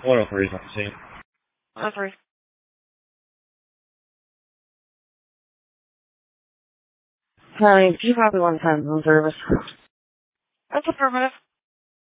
103 is on the scene. 103. County, G copy 110 on service. That's affirmative.